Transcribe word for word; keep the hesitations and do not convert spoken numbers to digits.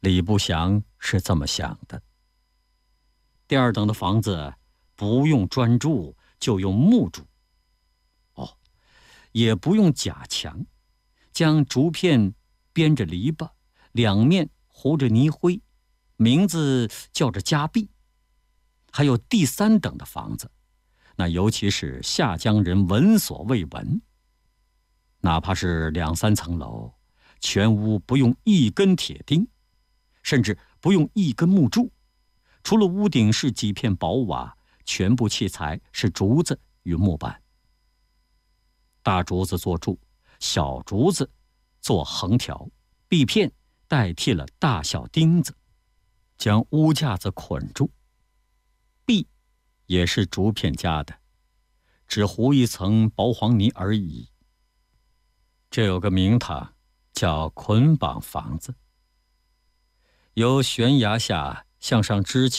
李不祥是这么想的。第二等的房子不用砖柱，就用木柱。哦，也不用假墙，将竹片编着篱笆，两面糊着泥灰，名字叫着家壁。还有第三等的房子，那尤其是下江人闻所未闻。哪怕是两三层楼，全屋不用一根铁钉，甚至不用一根木柱，除了屋顶是几片薄瓦，全部器材是竹子与木板。大竹子做柱，小竹子做横条，壁片代替了大小钉子，将屋架子捆住。壁也是竹片加的，只糊一层薄黄泥而已。这有个名堂，叫捆绑房子，由悬崖下向上支起